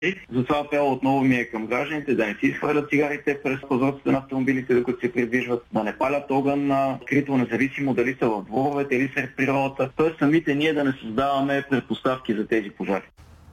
Затова апел отново ми е към гражданите да не си изхвърлят цигарите през прозорците на автомобилите, докато се придвижват, да не палят огън открито, независимо дали са в дворовете или сред природата. Тоест самите ние да не създаваме предпоставки за тези пожари.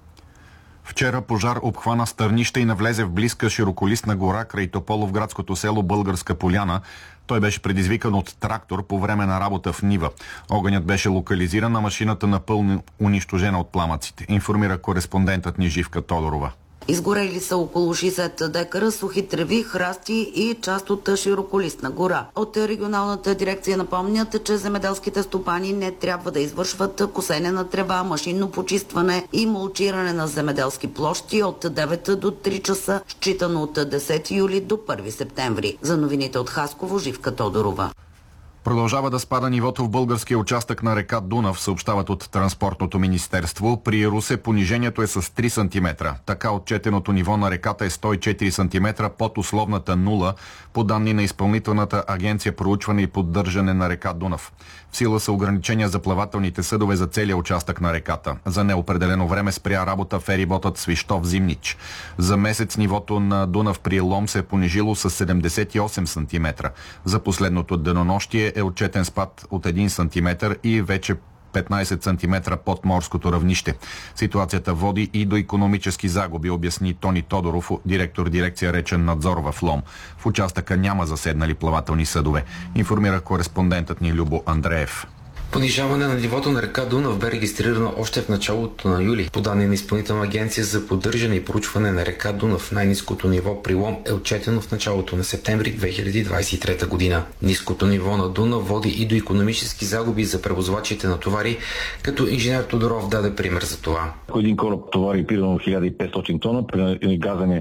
Вчера пожар обхвана Стърнище и навлезе в близка широколистна гора край Тополовградското село Българска поляна. Той беше предизвикан от трактор по време на работа в нива. Огънят беше локализиран, а машината напълно унищожена от пламъците, информира кореспондентът ни Живка Тодорова. Изгорели са около 60 декара сухи треви, храсти и част от широколистна гора. От регионалната дирекция напомнят, че земеделските стопани не трябва да извършват косене на трева, машинно почистване и мулчиране на земеделски площи от 9 до 3 часа, считано от 10 юли до 1 септември. За новините от Хасково, Живка Тодорова. Продължава да спада нивото в българския участък на река Дунав, съобщават от Транспортното министерство. При Русе понижението е с 3 см. Така отчетеното ниво на реката е 104 см под условната нула, по данни на Изпълнителната агенция проучване и поддържане на река Дунав. В сила са ограничения за плавателните съдове за целия участък на реката. За неопределено време спря работа фериботът Свищов-Зимнич. За месец нивото на Дунав при Лом се е понижило с 78 см. За последното денонощие е отчетен спад от 1 см и вече 15 см под морското равнище. Ситуацията води и до икономически загуби, обясни Тони Тодоров, директор дирекция речен надзор в Лом. В участъка няма заседнали плавателни съдове, информира кореспондентът ни Любо Андреев. Понижаване на нивото на река Дунав бе регистрирано още в началото на юли. По данни на Изпълнителна агенция за поддържане и проучване на река Дунав, най-ниското ниво при Лом е отчетено в началото на септември 2023 година. Ниското ниво на Дунав води и до икономически загуби за превозвачите на товари, като инженер Тодоров даде пример за това. Ако един кораб товари примерно 1500 тона, при газене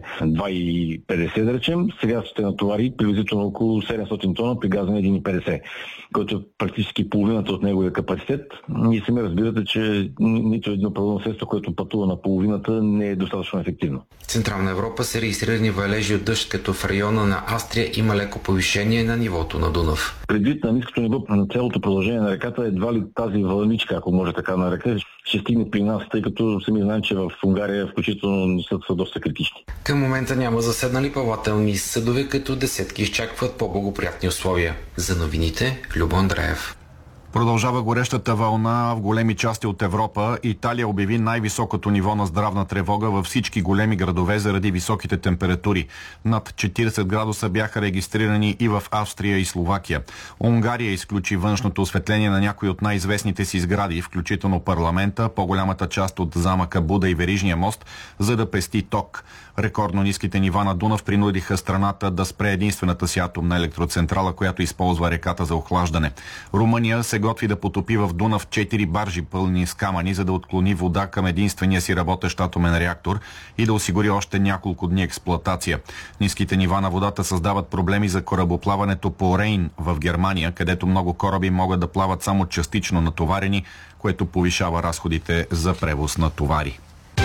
2,50 да речем, сега ще натовари приблизително около 700 тона при газене 1,50, който е практически половината от неговия капацитет. И сами разбирате, че нито едно превозно средство, което пътува на половината, не е достатъчно ефективно. В Централна Европа са регистрирани валежи от дъжд, като в района на Австрия има леко повишение на нивото на Дунав. Предвид на ниското ниво на цялото продължение на реката, едва ли тази вълничка, ако може така нарека, ще стигне при нас, тъй като сами знаем, че в Унгария включително са доста критични. Към момента няма заседнали плавателни съдове, като десетки изчакват по-благоприятни условия. За новините, Любо Андреев. Продължава горещата вълна в големи части от Европа. Италия обяви най-високото ниво на здравна тревога във всички големи градове заради високите температури. Над 40 градуса бяха регистрирани и в Австрия и Словакия. Унгария изключи външното осветление на някои от най-известните си сгради, включително парламента, по-голямата част от замъка Буда и Верижния мост, за да пести ток. Рекордно ниските нива на Дунав принудиха страната да спре единствената си атомна електроцентрала, която използва реката за охлаждане. Румъния се готви да потопи в Дунав 4 баржи пълни с камъни, за да отклони вода към единствения си работещ атомен реактор и да осигури още няколко дни експлоатация. Ниските нива на водата създават проблеми за корабоплаването по Рейн в Германия, където много кораби могат да плават само частично натоварени, което повишава разходите за превоз на товари.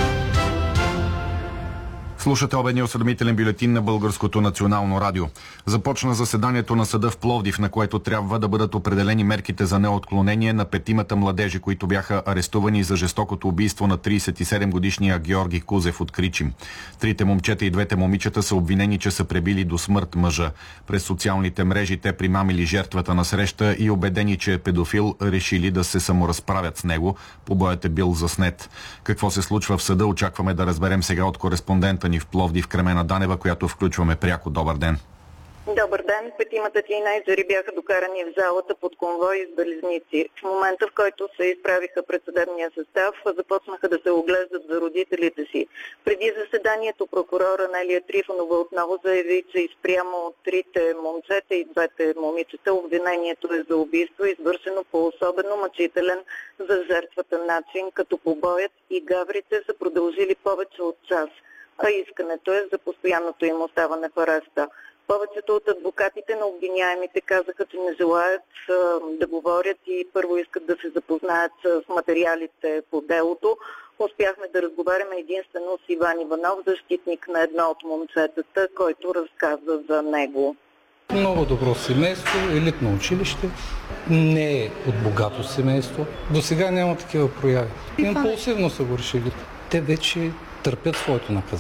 Слушате обедния осведомителен бюлетин на Българското национално радио. Започна заседанието на съда в Пловдив, на което трябва да бъдат определени мерките за неотклонение на 5 младежи, които бяха арестувани за жестокото убийство на 37-годишния Георги Кузев от Кричим. 3 момчета и 2 момичета са обвинени, че са пребили до смърт мъжа. През социалните мрежи те примамили жертвата на среща и убедени, че е педофил, решили да се саморазправят с него. Побоят е бил заснет. Какво се случва в съда, очакваме да разберем сега от кореспондента ни в Пловдив Кремена Данева, която включваме пряко. Добър ден! Добър ден! 5 тинейджъри бяха докарани в залата под конвой с белезници. В момента, в който се изправиха пред съдебния състав, започнаха да се оглеждат за родителите си. Преди заседанието прокурора Нелия Трифонова отново заяви, че изпрямо 3 момчета и 2 момичета обвинението е за убийство, извършено по особено мъчителен за жертвата начин, като побоят и гаврите са продължили повече от час, а искането е за постоянното им оставане в ареста. Повечето от адвокатите на обвиняемите казаха, че не желаят да говорят и първо искат да се запознаят с материалите по делото. Успяхме да разговаряме единствено с Иван Иванов, защитник на едно от момчетата, който разказва за него. Много добро семейство, елитно училище, не е от богато семейство. До сега няма такива прояви. Импулсивно са го решили. Те вече търпят своето наказание.